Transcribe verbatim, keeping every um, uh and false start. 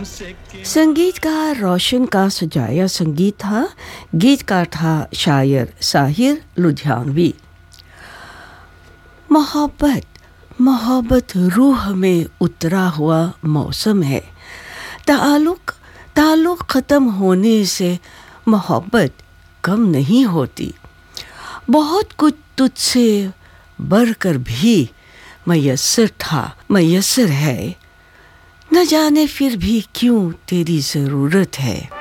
संगीतकार रोशन का सजाया संगीत था, गीतकार था शायर साहिर लुधियानवी। मोहब्बत मोहब्बत रूह में उतरा हुआ मौसम है। ताल्लुक ताल्लुक ख़त्म होने से मोहब्बत कम नहीं होती। बहुत कुछ तुझसे बढ़कर भी मयस्सर था, मयस्सर है, न जाने फिर भी क्यों तेरी ज़रूरत है।